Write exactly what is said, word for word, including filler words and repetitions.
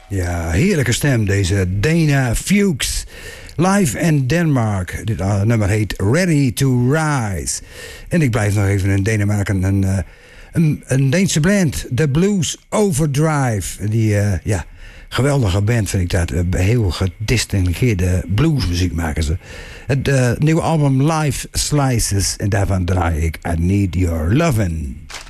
Ja, heerlijke stem, deze Dana Fuchs. Live in Denmark. Dit uh, nummer heet Ready to Rise. En ik blijf nog even in Denemarken. Een, uh, een, een Deense band, The Blues Overdrive. Die, uh, ja, geweldige band vind ik dat. Uh, heel gedistingeerde bluesmuziek maken ze. Het uh, nieuwe album Life Slices. En daarvan draai ik I Need Your Lovin'.